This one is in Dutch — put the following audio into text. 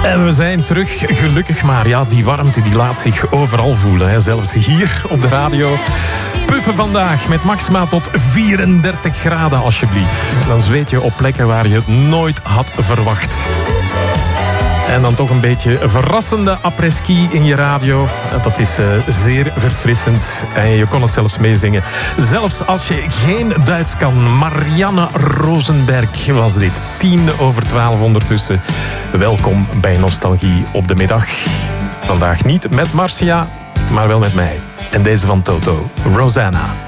En we zijn terug, gelukkig maar. Ja, die warmte die laat zich overal voelen. Hè. Zelfs hier op de radio. Puffen vandaag met maxima tot 34 graden alsjeblieft. Dan zweet je op plekken waar je het nooit had verwacht. En dan toch een beetje verrassende après-ski in je radio. Dat is zeer verfrissend. En je kon het zelfs meezingen. Zelfs als je geen Duits kan. Marianne Rosenberg was dit. 11:10 ondertussen. Welkom bij Nostalgie op de middag. Vandaag niet met Marcia, maar wel met mij. En deze van Toto, Rosanna.